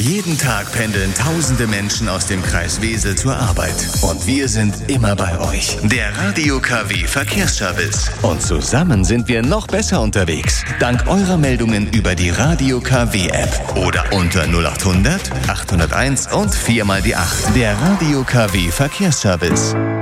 Jeden Tag pendeln tausende Menschen aus dem Kreis Wesel zur Arbeit. Und wir sind immer bei euch. Der Radio KW Verkehrsservice. Und zusammen sind wir noch besser unterwegs. Dank eurer Meldungen über die Radio KW App. Oder unter 0800 801 und 4 mal die 8. Der Radio KW Verkehrsservice.